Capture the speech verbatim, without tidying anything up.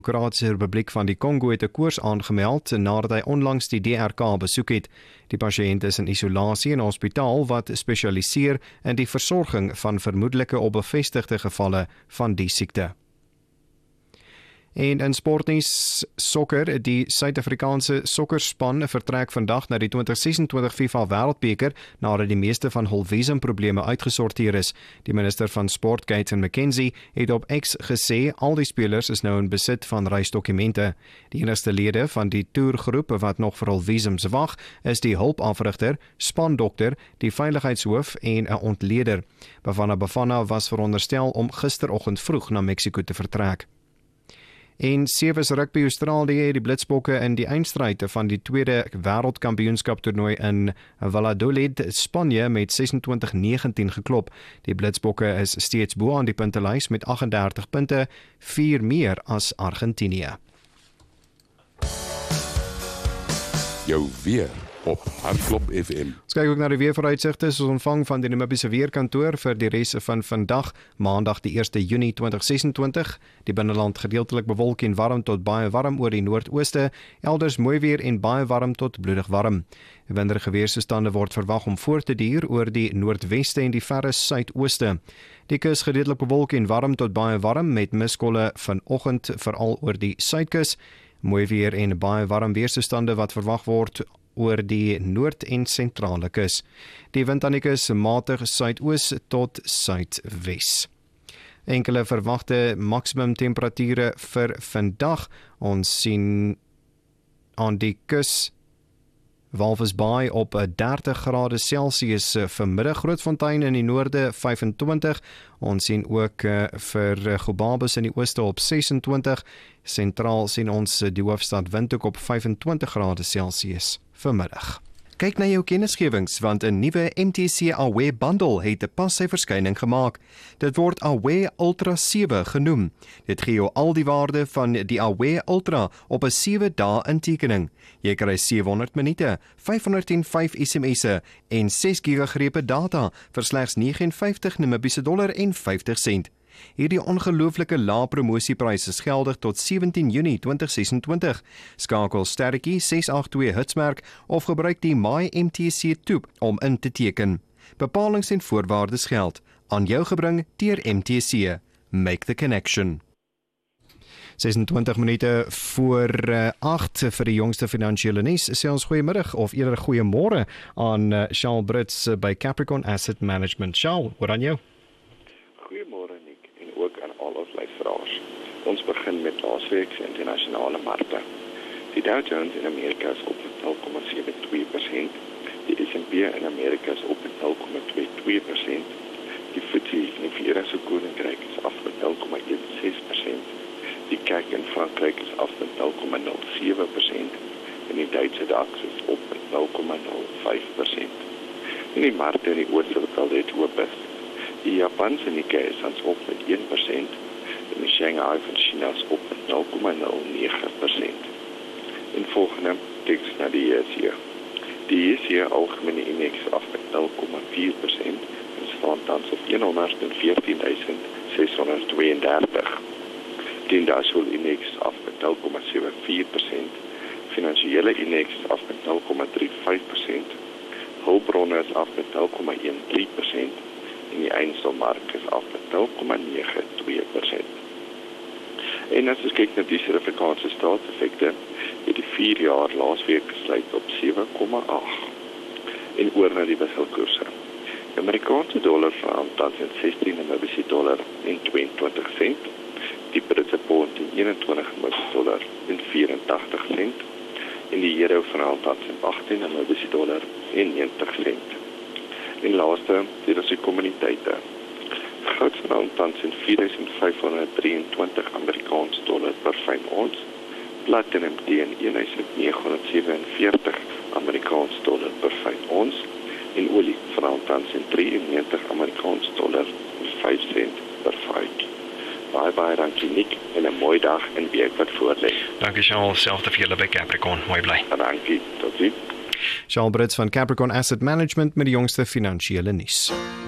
Democratische Republiek van die Kongo het 'n koors aangemeld nadat hy onlangs die D R K besoek het. Die pasiënt is in isolasie in 'n hospitaal wat spesialiseer in die versorging van vermoedelike of bevestigde gevalle van die siekte. En in sportnuus sokker, die Suid-Afrikaanse sokkerspan vertrek vandag na die twintig sesentwintig FIFA Wêreldbeker nadat die meeste van hul visumprobleme uitgesorteer is. Die minister van Sport, Gaten McKenzie, het op X gesê al die spelers is nou in besit van reisdokumente. Die enigste lede van die toergroep wat nog vir hul visums wag, is die hulpafrigter, spandokter, die veiligheidshoof en 'n ontleder. Bafana Bafana was veronderstel om gisteroggend vroeg na Mexiko te vertrek. En Sevens Rugby Australië het die Blitsbokke in die eindstryd van die tweede wêreldkampioenskap toernooi in Valladolid, Spanje met sesentwintig negentien geklop. Die Blitsbokke is steeds bo aan die puntelys met agt en dertig punte, vier meer as Argentinië. Jou weer op Hardklop F M. Ons kyk ook na die weervooruitsigte soos ontvang van die Namibiese Weerkantoor vir die res van vandag, Maandag die eerste Junie twintig sesentwintig. Die binneland gedeeltelik bewolk en warm tot baie warm oor die noordooste, elders mooi weer en baie warm tot bloedig warm. Winderige weerstoestande word verwag om voort te duur oor die noordweste en die verre suidooste. Die kus gedeeltelik bewolk en warm tot baie warm met miskolle vanoggend veral oor die suidkus. Mooi weer en baie warm weerstoestande wat verwag word oor die noord- en sentrale kus. Die wind aan die kus matig suidoos tot suidwes. Enkele verwagte maksimum temperature vir vandag. Ons sien aan die kus Walvis Bay op dertig grade Celsius vanmiddag, Grootfontein in die noorde vyfentwintig. Ons sien ook vir Gobabis in die ooste op sesentwintig. Sentraal sien ons die hoofstad Windhoek op vyfentwintig grade Celsius vanmiddag. Kyk na jou kennisgewings, want 'n nuwe M T C Aware bundle het 'n pas sy verskyning gemaak. Dit word Aware Ultra sewe genoem. Dit gee jou al die waarde van die Aware Ultra op 'n sewe dae intekening. Jy kry sewehonderd minute, vyfhonderdvyf S M S'e en ses gigagrepe data vir slegs vyf en vyftig Namibiese dollar en vyftig sent. Hierdie ongelooflike lae promosiepryse is geldig tot sewentien Junie twintig sesentwintig. Skakel sterretjie ses agt twee hitsmerk of gebruik die My M T C toep om in te teken. Bepalings en voorwaardes geld. Aan jou gebring deur M T C. Make the connection. sesentwintig minute voor agt vir die jongste finansiële nuus. Sê ons goeiemiddag of eerder goeiemôre aan uh, Charles Brits uh, by Capricorn Asset Management. Charles, wat aan jou? Goeiemôre Nick en ook aan al ons luisteraars. Ons begin met laasweek se internasionale markte. Die Dow Jones in Amerika is op nul komma sewe twee persent, die S en P in Amerika is op nul komma twee twee persent, die F T S E in die Verenigde Koninkryk is af met nul komma sixteen persent, die C A C in Frankryk is af met nul komma nul sewe persent en die Duitse DAX is op met nul komma nul vyf persent. En die markte in die ooste wat al dit hoop is. Die Japanse Nikkei is ons op met een persent en die Shanghai van China is op met nul komma nul nege persent. En volgende kyk ons na die E S E. Die E S E algemene indeks af met nul komma vier persent en staan tans op honderdveertien seshonderdtweeëndertig. Die industrial indeks af met nul komma sewe vier persent, finansiële indeks af met nul komma drie vyf persent, hulpbronne is af met nul komma drie een persent en die eiendomsmark is af met nul komma nege twee persent. En as ons kyk na die Suid-Afrikaanse staatseffekte, het die vier jaar laasweek gesluit op sewe komma agt. En oor na die wisselkoerse. Die Amerikaanse dollar verhandel tans in sestien Namibiese dollar en tweeëntwintig sent, die Britse pond in eenentwintig Namibiese dollar en vyerentagtig sent, en die euro verhandel tans in agttien Namibiese dollar en negentig sent. En laaste, dit is die kommuniteite. Goud verhandel tans in vier duisend vyfhonderd drieëntwintig Amerikaanse dollar per fyn ons, platinum teen een duisend negenhonderd sewenveertig Amerikaanse dollar per fyn ons, en olie verhandel tans in drieënnegentig Amerikaanse dollar en vyf sent per fyn. Baie, baie dankie Nick, en 'n mooi dag en week wat voorlê. Dankie Charles, selfde vir julle by Capricorn, mooi bly. Dankie, tot ziens. Charles Brits van Capricorn Asset Management met die jongste finansiële nuus.